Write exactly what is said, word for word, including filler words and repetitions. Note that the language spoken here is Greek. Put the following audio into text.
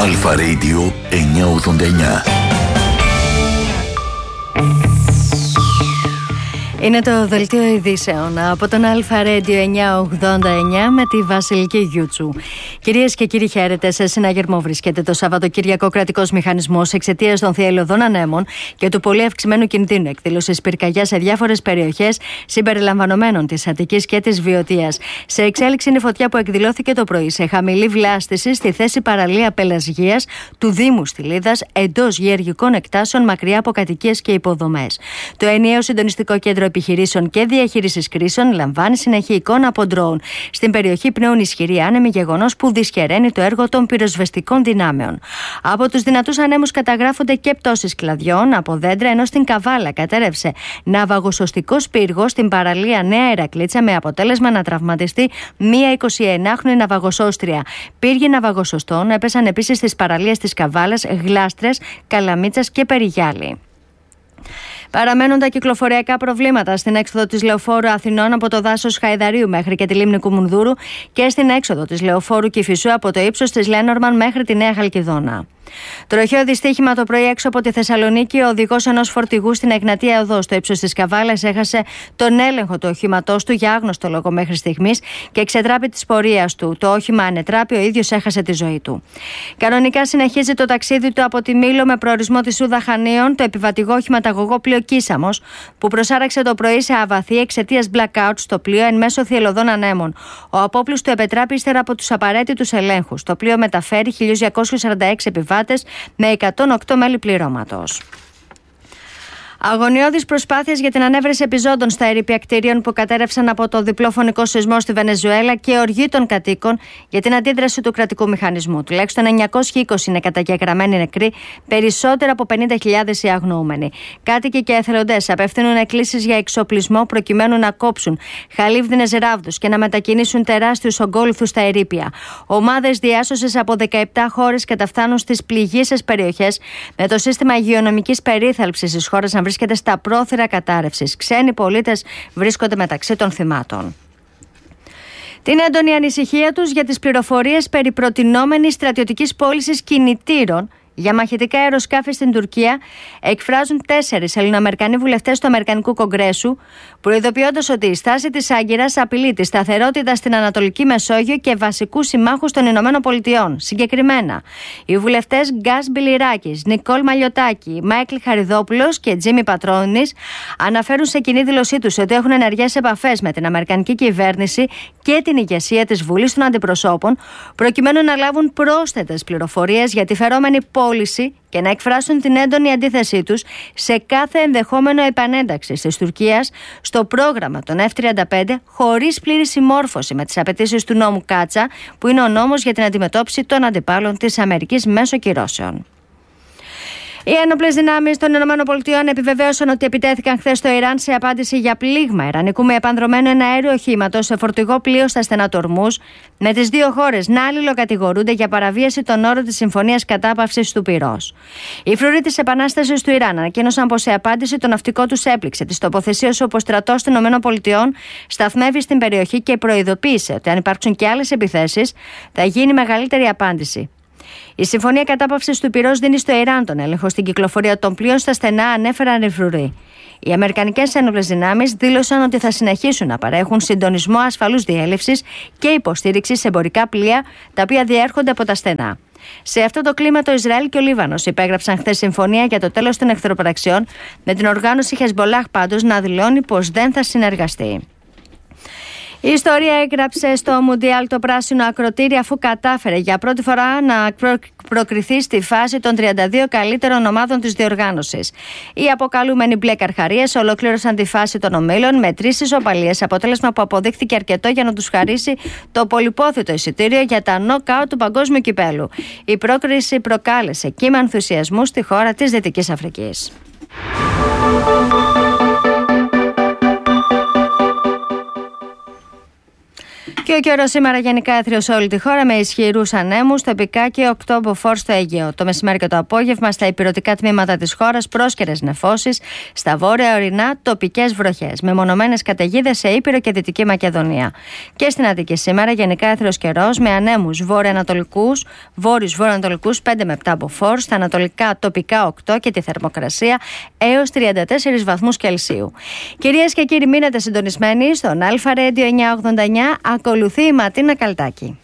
Αλφα Radio εννιακόσια ογδόντα εννιά. Είναι το δελτίο ειδήσεων από τον Αλφα Radio εννιακόσια ογδόντα εννιά με τη Βασιλική Γιούτσου. Κυρίες και κύριοι, χαίρετε. Σε συναγερμό βρίσκεται το Σαββατοκύριακο κρατικός μηχανισμός εξαιτίας των θυελλωδών ανέμων και του πολύ αυξημένου κινδύνου εκδήλωσης πυρκαγιάς σε διάφορες περιοχές συμπεριλαμβανομένων της Αττικής και της Βιωτίας. Σε εξέλιξη είναι η φωτιά που εκδηλώθηκε το πρωί σε χαμηλή βλάστηση στη θέση παραλία Πελασγίας του Δήμου Στυλίδας, εντός γεωργικών εκτάσεων μακριά από κατοικίες και υποδομές. Το ενιαίο συντονιστικό κέντρο επιχειρήσεων και διαχείρισης κρίσεων λαμβάνει συνεχή εικόνα από ντρόουν. Στην περιοχή πνέουν ισχυροί άνεμοι, γεγονός που δυσχεραίνει το έργο των πυροσβεστικών δυνάμεων. Από τους δυνατούς ανέμους καταγράφονται και πτώσεις κλαδιών από δέντρα, ενώ στην Καβάλα κατέρευσε ναυαγοσωστικός πύργος στην παραλία Νέα Ηρακλήτσα με αποτέλεσμα να τραυματιστεί μία εικοσιενάχρονη ναυαγοσώστρια. Πύργοι ναυαγοσωστών έπεσαν επίσης στις παραλίες της Καβάλας, Γλάστρες, Καλαμίτσας και Περιγιάλη. Παραμένουν τα κυκλοφοριακά προβλήματα στην έξοδο της Λεωφόρου Αθηνών από το δάσος Χαϊδαρίου μέχρι και τη λίμνη Κουμουνδούρου και στην έξοδο της Λεωφόρου Κηφισού από το ύψος της Λένορμαν μέχρι τη Νέα Χαλκιδόνα. Τροχαίο δυστύχημα το πρωί έξω από τη Θεσσαλονίκη. Ο οδηγός ενός φορτηγού στην Εγνατία Οδό στο ύψος της Καβάλας έχασε τον έλεγχο του οχήματός του για άγνωστο λόγο μέχρι στιγμής και εξετράπη της πορείας του. Το όχημα ανετράπη, ο ίδιος έχασε τη ζωή του. Κανονικά συνεχίζει το ταξίδι του από τη Μήλο με προορισμό τη Σούδα Χανίων το επιβατηγό οχηματαγωγό πλοίο Κίσαμος, που προσάραξε το πρωί σε αβαθή εξαιτίας blackout στο πλοίο εν μέσω θυελλωδών ανέμων. Ο απόπλους του επετράπη ύστερα από τους απαραίτητους ελέγχους. Το πλοίο μεταφέρει χίλια διακόσιους σαράντα έξι επιβάτες με εκατόν οκτώ μέλη πληρώματος. Αγωνιώδεις προσπάθειες για την ανέβρεση επιζώντων στα ερείπια κτηρίων που κατέρευσαν από το διπλό φωνικό σεισμό στη Βενεζουέλα και οργή των κατοίκων για την αντίδραση του κρατικού μηχανισμού. Τουλάχιστον εννιακόσιοι είκοσι είναι καταγεγραμμένοι νεκροί, περισσότερο από πενήντα χιλιάδες οι αγνοούμενοι. Κάτοικοι και εθελοντές απευθύνουν εκκλήσεις για εξοπλισμό προκειμένου να κόψουν χαλίβδινες ράβδους και να μετακινήσουν τεράστιους ογκόλουθους στα ερείπια. Ομάδες διάσωσης από δεκαεπτά χώρες καταφθάνουν στις πληγείσες περιοχές με το σύστημα υγειονομικής περίθαλψης της χώρας να βρίσκεται στα πρόθυρα κατάρρευσης. Ξένοι πολίτες βρίσκονται μεταξύ των θυμάτων. Την έντονη ανησυχία τους για τις πληροφορίες περί προτινόμενης στρατιωτικής πώλησης κινητήρων για μαχητικά αεροσκάφη στην Τουρκία εκφράζουν τέσσερις Ελληνοαμερικανοί βουλευτές του Αμερικανικού Κογκρέσου, προειδοποιώντας ότι η στάση της Άγκυρας απειλεί τη σταθερότητα στην Ανατολική Μεσόγειο και βασικούς συμμάχους των Ηνωμένων Πολιτειών. Συγκεκριμένα, οι βουλευτές Γκάς Μπιλιράκης, Νικόλ Μαλιωτάκη, Μάικλ Χαριδόπουλος και Τζίμι Πατρόνης αναφέρουν σε κοινή δήλωσή τους ότι έχουν ενεργές επαφές με την Αμερικανική κυβέρνηση και την ηγεσία της Βουλής των Αντιπροσώπων, προκειμένου να λάβουν πρόσθετες πληροφορίες για τη φερόμενη πώληση και να εκφράσουν την έντονη αντίθεσή τους σε κάθε ενδεχόμενο επανένταξη της Τουρκίας στο πρόγραμμα των εφ τριάντα πέντε χωρίς πλήρη συμμόρφωση με τις απαιτήσεις του νόμου Κάτσα, που είναι ο νόμος για την αντιμετώπιση των αντιπάλων της Αμερικής μέσω κυρώσεων. Οι ένοπλες δυνάμεις των ΗΠΑ επιβεβαίωσαν ότι επιτέθηκαν χθες στο Ιράν σε απάντηση για πλήγμα ιρανικού με επανδρωμένο ένα αέριο οχήματο σε φορτηγό πλοίο στα στενά του Ορμούζ, με τις δύο χώρες να αλληλοκατηγορούνται για παραβίαση των όρων της Συμφωνίας Κατάπαυσης του Πυρός. Οι φρουροί της Επανάστασης του Ιράν ανακοίνωσαν πως σε απάντηση το ναυτικό τους έπληξε τις τοποθεσίες όπου ο στρατός των ΗΠΑ σταθμεύει στην περιοχή και προειδοποίησε ότι αν υπάρξουν και άλλες επιθέσεις θα γίνει μεγαλύτερη απάντηση. Η Συμφωνία Κατάπαυσης του Πυρός δίνει στο Ιράν τον έλεγχο στην κυκλοφορία των πλοίων στα στενά, ανέφεραν οι φρουροί. Οι Αμερικανικές ένοπλες δυνάμεις δήλωσαν ότι θα συνεχίσουν να παρέχουν συντονισμό ασφαλούς διέλευσης και υποστήριξη σε εμπορικά πλοία τα οποία διέρχονται από τα στενά. Σε αυτό το κλίμα, το Ισραήλ και ο Λίβανος υπέγραψαν χθες συμφωνία για το τέλος των εχθροπραξιών, με την οργάνωση Χεσμπολάχ πάντως να δηλώνει πως δεν θα συνεργαστεί. Η ιστορία έγραψε στο Μουντιάλ το πράσινο ακροτήρι, αφού κατάφερε για πρώτη φορά να προκριθεί στη φάση των τριάντα δύο καλύτερων ομάδων της διοργάνωσης. Οι αποκαλούμενοι μπλε καρχαρίες ολοκλήρωσαν τη φάση των ομίλων με τρεις ισοπαλίες, αποτέλεσμα που αποδείχθηκε αρκετό για να τους χαρίσει το πολυπόθητο εισιτήριο για τα νοκάουτ του Παγκόσμιου Κυπέλου. Η πρόκριση προκάλεσε κύμα ενθουσιασμού στη χώρα της Δυτικής Αφρικής. Και ο καιρός σήμερα γενικά έθριο σε όλη τη χώρα με ισχυρούς ανέμους, τοπικά και οκτώ μποφόρ στο Αιγαίο. Το μεσημέρι και το απόγευμα στα ηπειρωτικά τμήματα της χώρας πρόσκαιρες νεφώσεις, στα βόρεια ορεινά τοπικές βροχές, με μονομένες καταιγίδες σε Ήπειρο και Δυτική Μακεδονία. Και στην Αττική σήμερα γενικά έθριος καιρός με ανέμους βόρειο-ανατολικούς, βόρειους βορειοανατολικούς πέντε με επτά μποφόρ, στα ανατολικά τοπικά οκτώ και τη θερμοκρασία έως τριάντα τέσσερις βαθμούς Κελσίου. Κυρίες και κύριοι, μείνετε συντονισμένοι στον Αλφα Radio εννιακόσια ογδόντα εννιά. Ακολουθεί η Ματίνα Καλτάκη.